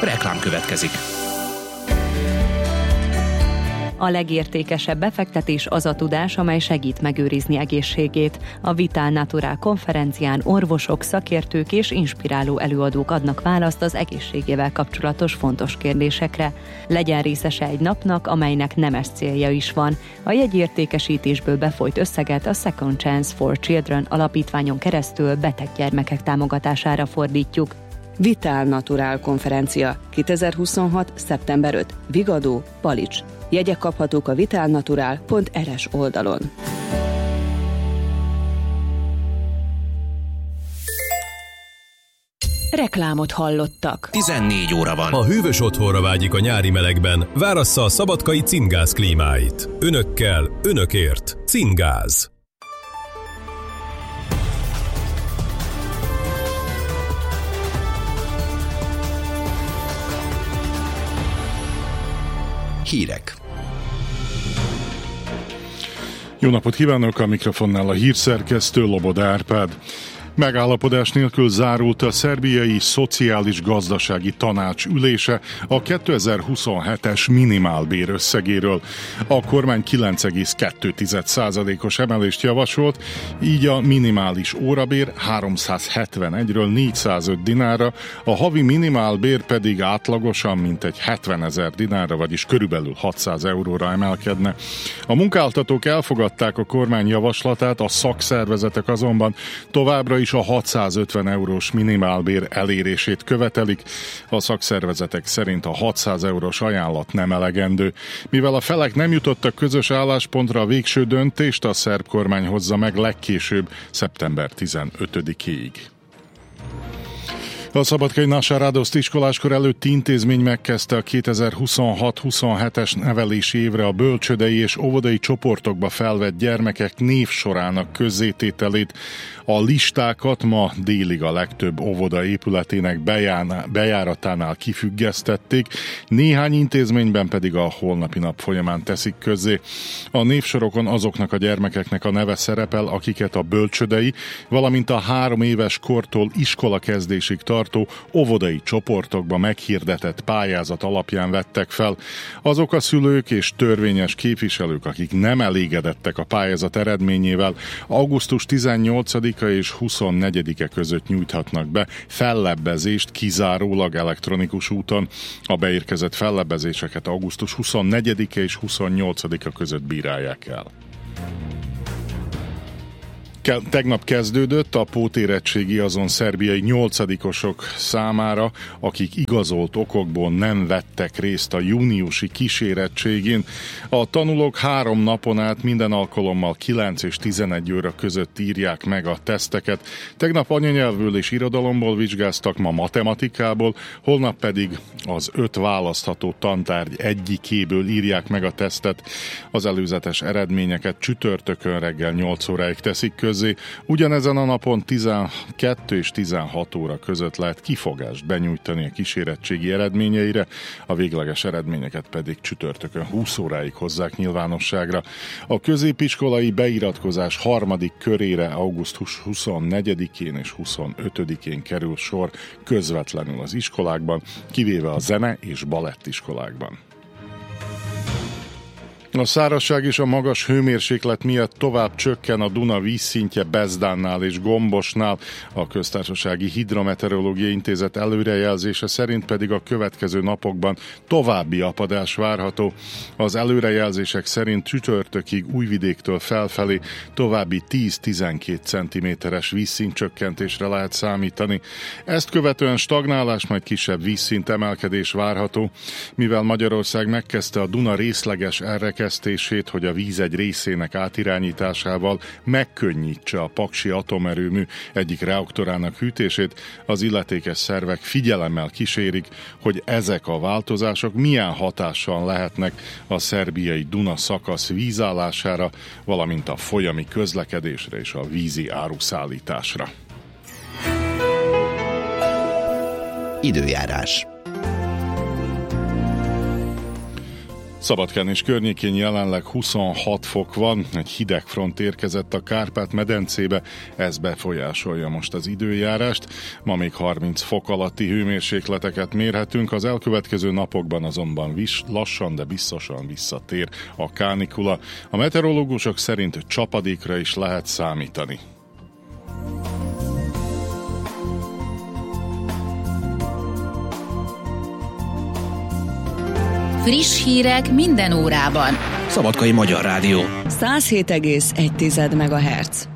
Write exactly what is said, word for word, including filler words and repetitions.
Reklám következik. A legértékesebb befektetés az a tudás, amely segít megőrizni egészségét. A Vital Natural konferencián orvosok, szakértők és inspiráló előadók adnak választ az egészségével kapcsolatos fontos kérdésekre. Legyen részese egy napnak, amelynek nemes célja is van. A jegyértékesítésből befolyt összeget a Second Chance for Children alapítványon keresztül beteg gyermekek támogatására fordítjuk. Vital Natural konferencia kétezer-huszonhat. szeptember ötödike. Vigadó, Palics. Jegyek kaphatók a vitalnatural pont er es oldalon. Reklámot hallottak. tizennégy óra van. Ha hűvös otthonra vágyik a nyári melegben, várassza a szabadkai Cingáz klímáit. Önökkel, önökért. Cingáz. Hírek. Jó napot kívánok, a mikrofonnál a hírszerkesztő Loboda Árpád. Megállapodás nélkül zárult a szerbiai szociális-gazdasági tanács ülése a kétezer-huszonhetes minimálbér összegéről. A kormány kilenc egész kettő százalékos emelést javasolt, így a minimális órabér háromszázhetvenegyről négyszázöt dinárra, a havi minimálbér pedig átlagosan mintegy hetvenezer dinárra, vagyis körülbelül hatszáz euróra emelkedne. A munkáltatók elfogadták a kormány javaslatát, a szakszervezetek azonban továbbra is és a hatszázötven eurós minimálbér elérését követelik. A szakszervezetek szerint a hatszáz eurós ajánlat nem elegendő. Mivel a felek nem jutottak közös álláspontra, a végső döntést a szerb kormány hozza meg legkésőbb szeptember tizenötödikéig. A szabadkai Nasa Radoszt iskoláskor előtti intézmény megkezdte a kétezer-huszonhat-huszonhetes nevelési évre a bölcsődei és óvodai csoportokba felvett gyermekek névsorának közzétételét. A listákat ma délig a legtöbb óvoda épületének bejáratánál kifüggesztették, néhány intézményben pedig a holnapi nap folyamán teszik közzé. A névsorokon azoknak a gyermekeknek a neve szerepel, akiket a bölcsődei, valamint a három éves kortól iskolakezdésig tartó óvodai csoportokba meghirdetett pályázat alapján vettek fel. Azok a szülők és törvényes képviselők, akik nem elégedettek a pályázat eredményével, augusztus tizennyolcadika és huszonnegyedike között nyújthatnak be fellebbezést kizárólag elektronikus úton. A beérkezett fellebbezéseket augusztus huszonnegyedike és huszonnyolcadika között bírálják el. Tegnap kezdődött a pótérettségi azon szerbiai nyolcadikosok számára, akik igazolt okokból nem vettek részt a júniusi kísérettségén. A tanulók három napon át minden alkalommal kilenc és tizenegy óra között írják meg a teszteket. Tegnap anyanyelvből és irodalomból vizsgáztak, ma matematikából, holnap pedig az öt választható tantárgy egyikéből írják meg a tesztet. Az előzetes eredményeket csütörtökön reggel nyolc óráig teszik közzé. Ugyanezen a napon tizenkettő és tizenhat óra között lehet kifogást benyújtani a kísérettségi eredményeire, a végleges eredményeket pedig csütörtökön húsz óráig hozzák nyilvánosságra. A középiskolai beiratkozás harmadik körére augusztus huszonnegyedikén és huszonötödikén kerül sor közvetlenül az iskolákban, kivéve a zene- és balettiskolákban. A szárazság és a magas hőmérséklet miatt tovább csökken a Duna vízszintje Bezdánnál és Gombosnál. A Köztársasági Hidrometeorológiai Intézet előrejelzése szerint pedig a következő napokban további apadás várható. Az előrejelzések szerint csütörtökig Újvidéktől felfelé további tíz-tizenkét centiméteres vízszintcsökkentésre lehet számítani. Ezt követően stagnálás, majd kisebb vízszint emelkedés várható. Mivel Magyarország megkezdte a Duna részleges elrekesztését, hogy a víz egy részének átirányításával megkönnyítse a paksi atomerőmű egyik reaktorának hűtését, az illetékes szervek figyelemmel kísérik, hogy ezek a változások milyen hatással lehetnek a szerbiai Duna szakasz vízállására, valamint a folyami közlekedésre és a vízi áruszállításra. Időjárás. Szabadkán és környékén jelenleg huszonhat fok van, egy hideg front érkezett a Kárpát-medencébe, ez befolyásolja most az időjárást. Ma még harminc fok alatti hőmérsékleteket mérhetünk, az elkövetkező napokban azonban vis- lassan, de biztosan visszatér a kánikula. A meteorológusok szerint csapadékra is lehet számítani. Friss hírek minden órában. Szabadkai Magyar Rádió. száz hét egész egy megahertz.